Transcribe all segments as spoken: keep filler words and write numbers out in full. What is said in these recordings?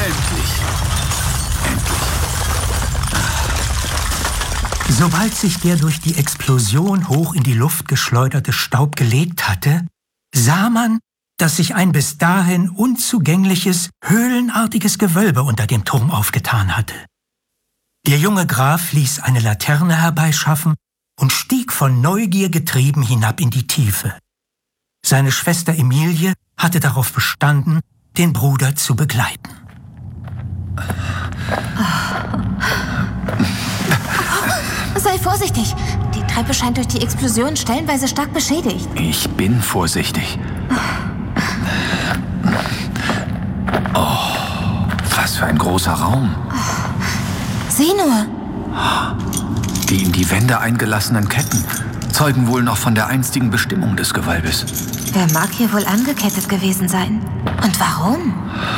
Endlich. Endlich. Sobald sich der durch die Explosion hoch in die Luft geschleuderte Staub gelegt hatte, sah man, dass sich ein bis dahin unzugängliches, höhlenartiges Gewölbe unter dem Turm aufgetan hatte. Der junge Graf ließ eine Laterne herbeischaffen und stieg von Neugier getrieben hinab in die Tiefe. Seine Schwester Emilie hatte darauf bestanden, den Bruder zu begleiten. Sei vorsichtig. Die Treppe scheint durch die Explosion stellenweise stark beschädigt. Ich bin vorsichtig. Oh, was für ein großer Raum. Sieh nur. Die in die Wände eingelassenen Ketten zeugen wohl noch von der einstigen Bestimmung des Gewölbes. Wer mag hier wohl angekettet gewesen sein? Und warum?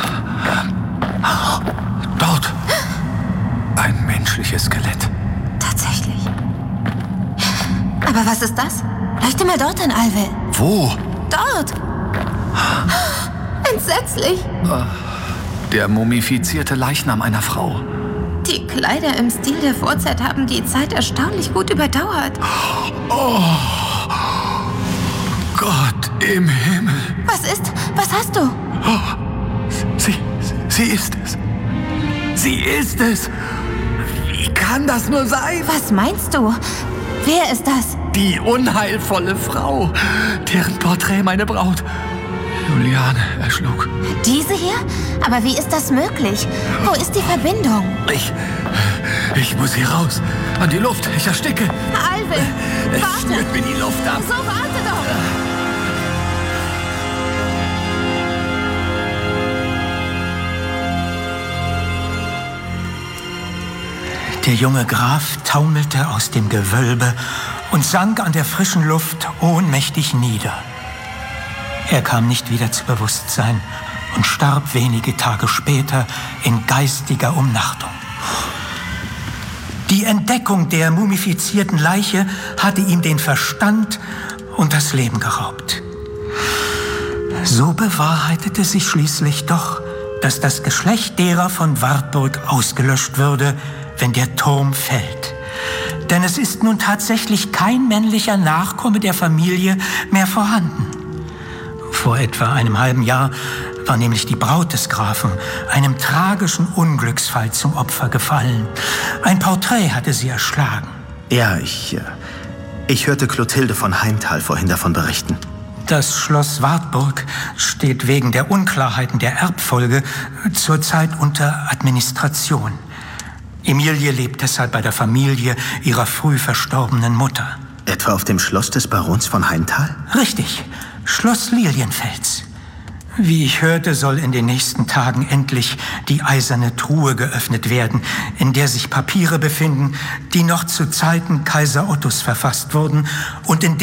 Dort. Ein menschliches Skelett. Tatsächlich. Aber was ist das? Leuchte mal dort an, Alve. Wo? Dort. Entsetzlich. Der mumifizierte Leichnam einer Frau. Die Kleider im Stil der Vorzeit haben die Zeit erstaunlich gut überdauert. Oh, Gott im Himmel. Was ist? Was hast du? Oh, sie, sie ist es. Sie ist es. Wie kann das nur sein? Was meinst du? Wer ist das? Die unheilvolle Frau, deren Porträt meine Braut Juliane erschlug. Diese hier? Aber wie ist das möglich? Wo ist die Verbindung? Ich... Ich muss hier raus. An die Luft. Ich ersticke. Alve, Es warte. schnürt mir die Luft ab. So, warte doch. Der junge Graf taumelte aus dem Gewölbe und sank an der frischen Luft ohnmächtig nieder. Er kam nicht wieder zu Bewusstsein und starb wenige Tage später in geistiger Umnachtung. Die Entdeckung der mumifizierten Leiche hatte ihm den Verstand und das Leben geraubt. So bewahrheitete sich schließlich doch, dass das Geschlecht derer von Wartburg ausgelöscht würde, wenn der Turm fällt. Denn es ist nun tatsächlich kein männlicher Nachkomme der Familie mehr vorhanden. Vor etwa einem halben Jahr war nämlich die Braut des Grafen einem tragischen Unglücksfall zum Opfer gefallen. Ein Porträt hatte sie erschlagen. Ja, ich, äh, ich hörte Clotilde von Heimtal vorhin davon berichten. Das Schloss Wartburg steht wegen der Unklarheiten der Erbfolge zurzeit unter Administration. Emilie lebt deshalb bei der Familie ihrer früh verstorbenen Mutter. Etwa auf dem Schloss des Barons von Heimtal? Richtig, Schloss Lilienfels. Wie ich hörte, soll in den nächsten Tagen endlich die eiserne Truhe geöffnet werden, in der sich Papiere befinden, die noch zu Zeiten Kaiser Ottos verfasst wurden und in